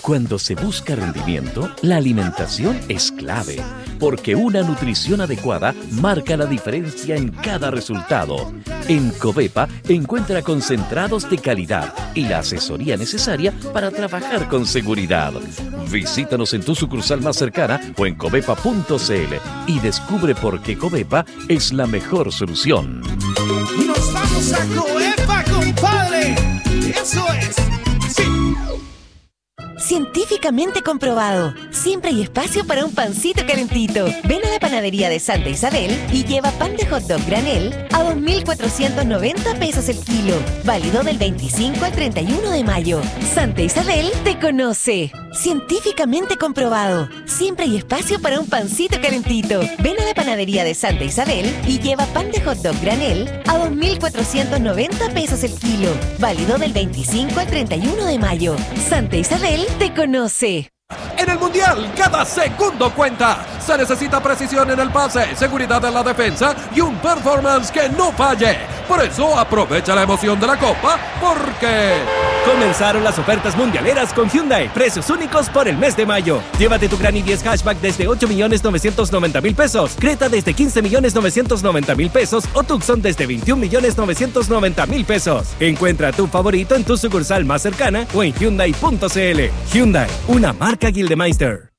Cuando se busca rendimiento, la alimentación es clave, porque una nutrición adecuada marca la diferencia en cada resultado. En Covepa encuentra concentrados de calidad y la asesoría necesaria para trabajar con seguridad. Visítanos en tu sucursal más cercana o en covepa.cl y descubre por qué Covepa es la mejor solución. ¡Nos vamos a Covepa, compadre! ¡Eso es! ¡Sí! Científicamente comprobado. Siempre hay espacio para un pancito calentito. Ven a la panadería de Santa Isabel y lleva pan de hot dog granel a 2.490 pesos el kilo. Válido del 25 al 31 de mayo. Santa Isabel te conoce. Científicamente comprobado. Siempre hay espacio para un pancito calentito. Ven a la panadería de Santa Isabel y lleva pan de hot dog granel a 2.490 pesos el kilo. Válido del 25 al 31 de mayo. Santa Isabel te conoce. En el Mundial, cada segundo cuenta. Se necesita precisión en el pase, seguridad en la defensa y un performance que no falle. Por eso, aprovecha la emoción de la Copa, porque... Comenzaron las ofertas mundialeras con Hyundai. Precios únicos por el mes de mayo. Llévate tu Gran i10 Hatchback desde 8.990.000 pesos. Creta desde 15.990.000 pesos. O Tucson desde 21.990.000 pesos. Encuentra tu favorito en tu sucursal más cercana o en Hyundai.cl. Hyundai, una marca Gildemeister.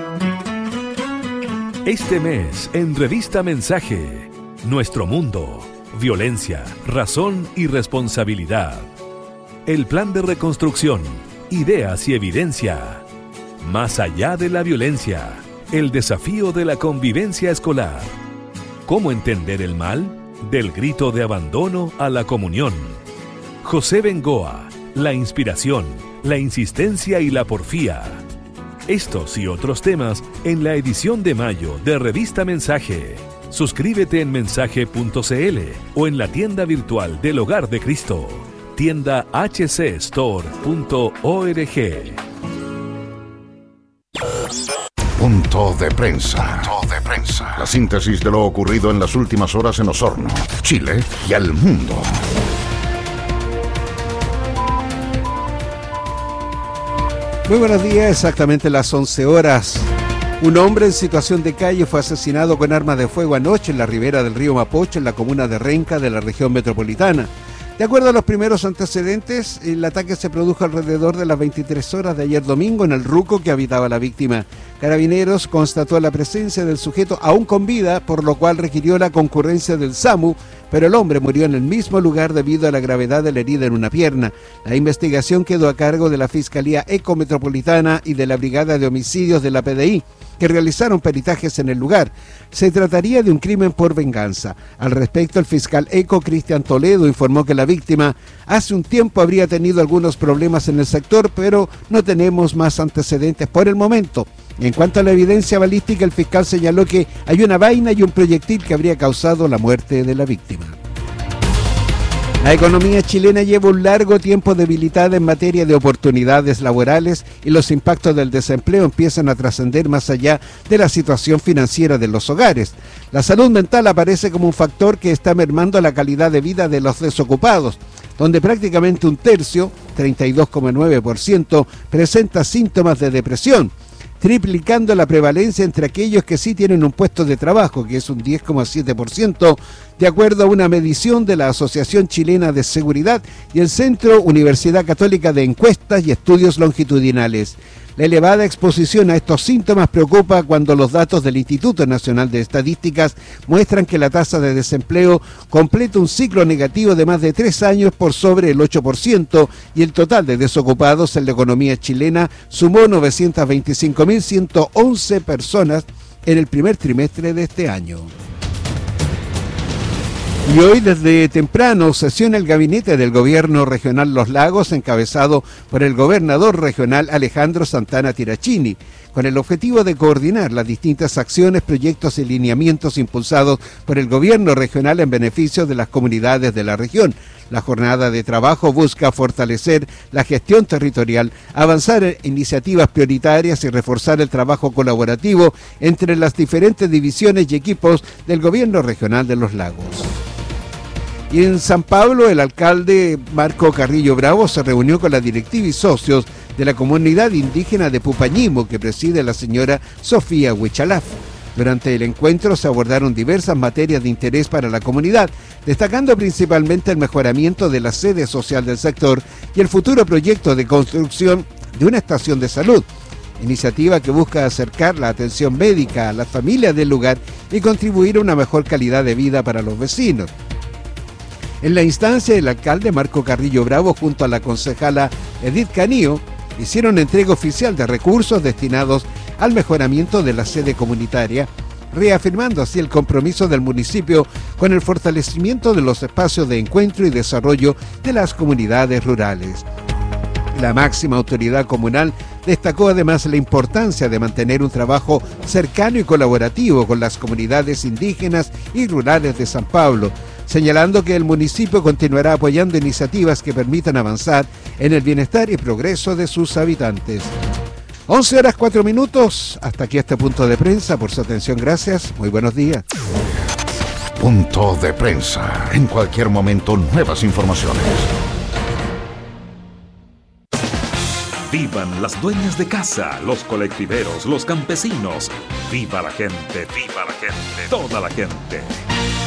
Este mes, en Revista Mensaje, Nuestro Mundo, Violencia, Razón y Responsabilidad. El plan de reconstrucción, ideas y evidencia. Más allá de la violencia, el desafío de la convivencia escolar. ¿Cómo entender el mal? Del grito de abandono a la comunión. José Bengoa, la inspiración, la insistencia y la porfía. Estos y otros temas en la edición de mayo de Revista Mensaje. Suscríbete en mensaje.cl o en la tienda virtual del Hogar de Cristo. Tienda hcstore.org. Punto de prensa. La síntesis de lo ocurrido en las últimas horas en Osorno, Chile y al mundo. Muy buenos días, exactamente las 11 horas. Un hombre en situación de calle fue asesinado con armas de fuego anoche en la ribera del río Mapocho, en la comuna de Renca, de la región metropolitana. De acuerdo a los primeros antecedentes, el ataque se produjo alrededor de las 23 horas de ayer domingo en el ruco que habitaba la víctima. Carabineros constató la presencia del sujeto aún con vida, por lo cual requirió la concurrencia del SAMU, pero el hombre murió en el mismo lugar debido a la gravedad de la herida en una pierna. La investigación quedó a cargo de la Fiscalía Ecometropolitana y de la Brigada de Homicidios de la PDI, que realizaron peritajes en el lugar. Se trataría de un crimen por venganza. Al respecto, el fiscal Eco, Cristian Toledo, informó que la víctima hace un tiempo habría tenido algunos problemas en el sector, pero no tenemos más antecedentes por el momento. En cuanto a la evidencia balística, el fiscal señaló que hay una vaina y un proyectil que habría causado la muerte de la víctima. La economía chilena lleva un largo tiempo debilitada en materia de oportunidades laborales y los impactos del desempleo empiezan a trascender más allá de la situación financiera de los hogares. La salud mental aparece como un factor que está mermando la calidad de vida de los desocupados, donde prácticamente un tercio, 32,9%, presenta síntomas de depresión, triplicando la prevalencia entre aquellos que sí tienen un puesto de trabajo, que es un 10,7%, de acuerdo a una medición de la Asociación Chilena de Seguridad y el Centro Universidad Católica de Encuestas y Estudios Longitudinales. La elevada exposición a estos síntomas preocupa cuando los datos del Instituto Nacional de Estadísticas muestran que la tasa de desempleo completa un ciclo negativo de más de 3 años por sobre el 8% y el total de desocupados en la economía chilena sumó 925.111 personas en el primer trimestre de este año. Y hoy desde temprano sesiona el gabinete del gobierno regional Los Lagos, encabezado por el gobernador regional Alejandro Santana Tirachini, con el objetivo de coordinar las distintas acciones, proyectos y lineamientos impulsados por el gobierno regional en beneficio de las comunidades de la región. La jornada de trabajo busca fortalecer la gestión territorial, avanzar en iniciativas prioritarias y reforzar el trabajo colaborativo entre las diferentes divisiones y equipos del gobierno regional de Los Lagos. Y en San Pablo, el alcalde Marco Carrillo Bravo se reunió con la directiva y socios de la comunidad indígena de Pupañimo, que preside la señora Sofía Huichalaf. Durante el encuentro se abordaron diversas materias de interés para la comunidad, destacando principalmente el mejoramiento de la sede social del sector y el futuro proyecto de construcción de una estación de salud, iniciativa que busca acercar la atención médica a las familias del lugar y contribuir a una mejor calidad de vida para los vecinos. En la instancia, el alcalde Marco Carrillo Bravo junto a la concejala Edith Canío hicieron entrega oficial de recursos destinados al mejoramiento de la sede comunitaria, reafirmando así el compromiso del municipio con el fortalecimiento de los espacios de encuentro y desarrollo de las comunidades rurales. La máxima autoridad comunal destacó además la importancia de mantener un trabajo cercano y colaborativo con las comunidades indígenas y rurales de San Pablo, señalando que el municipio continuará apoyando iniciativas que permitan avanzar en el bienestar y progreso de sus habitantes. 11:04. Hasta aquí este punto de prensa. Por su atención, gracias. Muy buenos días. Punto de prensa. En cualquier momento, nuevas informaciones. Vivan las dueñas de casa, los colectiveros, los campesinos. Viva la gente, toda la gente.